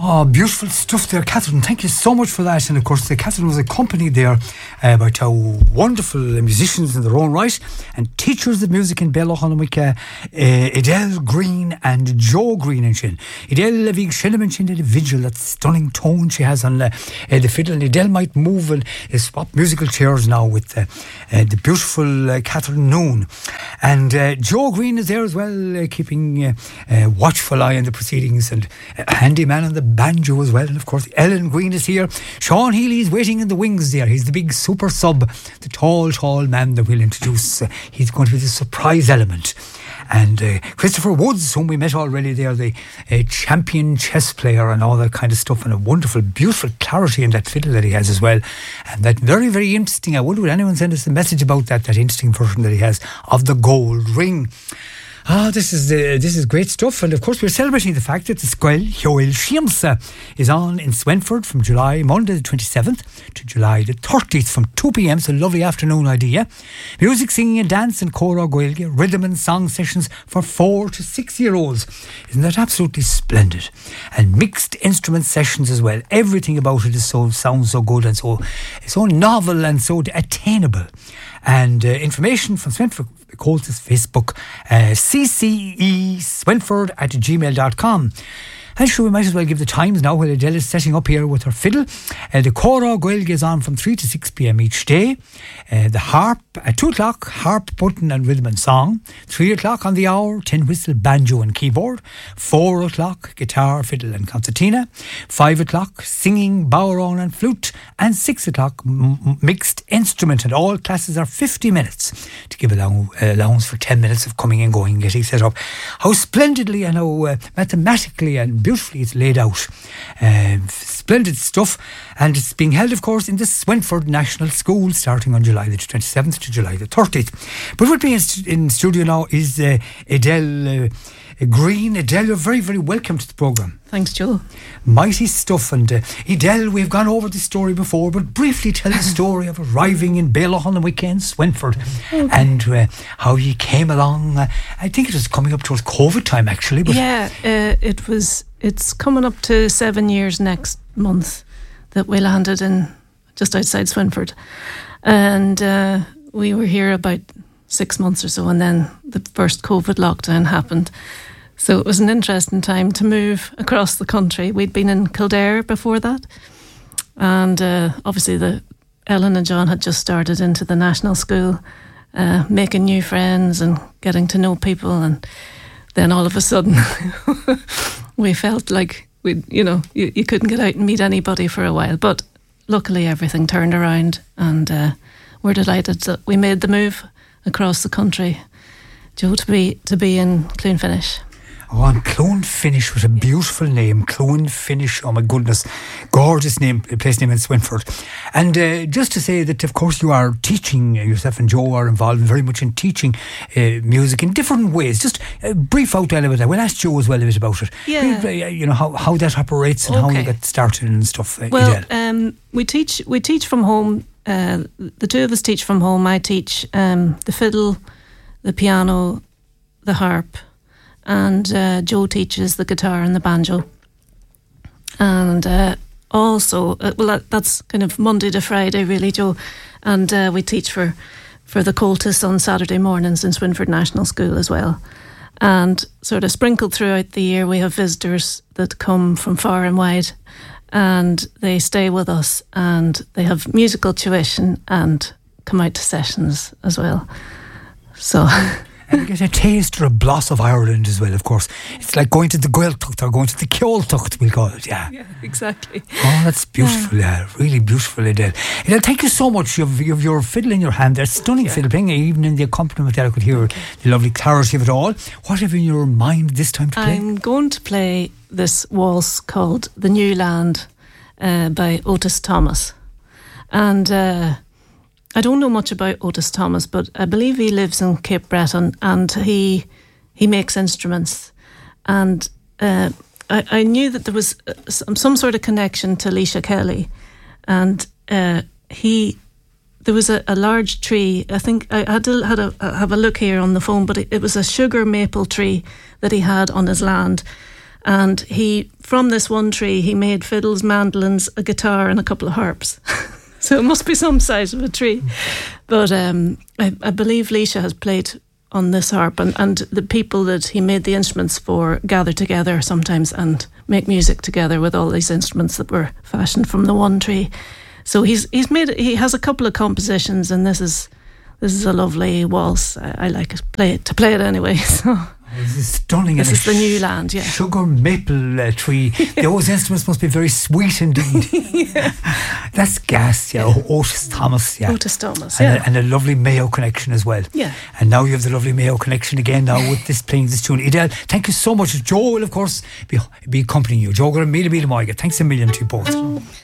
Oh, beautiful stuff there, Catherine. Thank you so much for that. And of course, Catherine was accompanied there by two wonderful musicians in their own right and teachers of music in Bealach Adele Green and Joe Green and Shin. Adele Vig Shinneman Shin did a vigil, that stunning tone she has on the fiddle. And Adele might move and swap musical chairs now with the beautiful Catherine Noon. And Joe Green is there as well, keeping watchful eye on the proceedings, and handyman on the banjo as well. And of course Ellen Green is here. Sean Healy is waiting in the wings there. He's the big super sub, the tall man that we'll introduce. He's going to be the surprise element. And Christopher Woods, whom we met already there, the champion chess player and all that kind of stuff, and a wonderful, beautiful clarity in that fiddle that he has as well. And that very, very interesting, I wonder would anyone send us a message about that interesting version that he has of the gold ring. This is great stuff. And of course we're celebrating the fact that the Squel Hyoil Shiamsa is on in Swenford from Monday the 27th to July the 30th from 2pm. It's a lovely afternoon idea. Music, singing and dance and Cora Goelge, rhythm and song sessions for 4 to 6 year olds. Isn't that absolutely splendid? And mixed instrument sessions as well. Everything about it sounds so good and so novel and so attainable. And information from Swenford Colts' Facebook, cceswenford@gmail.com. And sure, we might as well give the times now while Adele is setting up here with her fiddle. The Cora Goelge is on from 3 to 6 p.m. each day. The harp at 2 o'clock, harp, button and rhythm and song. 3 o'clock on the hour, tin whistle, banjo and keyboard. 4 o'clock, guitar, fiddle and concertina. 5 o'clock, singing, bodhrán and flute. And 6 o'clock, mixed instrument. And all classes are 50 minutes to give allowance for 10 minutes of coming and going, getting set up. How splendidly and how mathematically and beautifully it's laid out. Splendid stuff. And it's being held, of course, in the Swenford National School starting on July the 27th to July the 30th. But with me in studio now is Adele Green. Adele, you're very, very welcome to the programme. Thanks, Joe. Mighty stuff. And Adele, we've gone over this story before, but briefly tell the story of arriving in Bealach on the weekend, Swenford, and how you came along. I think it was coming up towards COVID time, actually. But yeah, it's coming up to 7 years next month that we landed in just outside Swenford. And we were here about 6 months or so, and then the first COVID lockdown happened. So it was an interesting time to move across the country. We'd been in Kildare before that. And obviously Ellen and John had just started into the national school, making new friends and getting to know people. And then all of a sudden, we felt like you couldn't get out and meet anybody for a while. But luckily everything turned around, and we're delighted that we made the move across the country, Joe, to be in Clonfinish. Oh, and Clonfinish was a beautiful name. Clonfinish, oh my goodness. Gorgeous name, place name in Swenford. And just to say that, of course, you are teaching, yourself and Joe are involved very much in teaching music in different ways. Just a brief outline of it. We'll ask Joe as well a bit about it. Yeah. How that operates and how you get started and stuff. Well, we teach from home. The two of us teach from home. I teach the fiddle, the piano, the harp, and Joe teaches the guitar and the banjo. And also, that's kind of Monday to Friday, really, Joe. And we teach for the Coltis on Saturday mornings in Swenford National School as well. And sort of sprinkled throughout the year, we have visitors that come from far and wide, and they stay with us, and they have musical tuition and come out to sessions as well. So... And you get a taste or a bloss of Ireland as well, of course. It's like going to the Gaeltacht or going to the Ceoltacht, we'll call it, yeah. Yeah, exactly. Oh, that's beautiful, yeah. Really beautiful, Adele. Adele, thank you so much. You have your fiddle in your hand there, stunning fiddle playing, even in the accompaniment there I could hear the lovely clarity of it all. What have you in your mind this time to play? I'm going to play this waltz called The New Land by Otis Thomas. And... I don't know much about Otis Thomas, but I believe he lives in Cape Breton, and he makes instruments. And I knew that there was some sort of connection to Leisha Kelly, and there was a large tree. I think I had to have a look here on the phone, but it was a sugar maple tree that he had on his land, And from this one tree, he made fiddles, mandolins, a guitar, and a couple of harps. So it must be some size of a tree. But I believe Laoise has played on this harp, and the people that he made the instruments for gather together sometimes and make music together with all these instruments that were fashioned from the one tree. So he has a couple of compositions, and this is a lovely waltz. I like it. To play it anyway. So this is stunning. This is the new land, yeah. Sugar maple tree. Those instruments must be very sweet indeed. Yeah. That's gas, yeah. Otis Thomas, yeah. Otis Thomas, yeah. And a lovely Mayo connection as well. Yeah. And now you have the lovely Mayo connection again now with playing this tune. Idel, thank you so much. Joe will, of course, be accompanying you. Joe, Mila Moiga. Thanks a million to you both.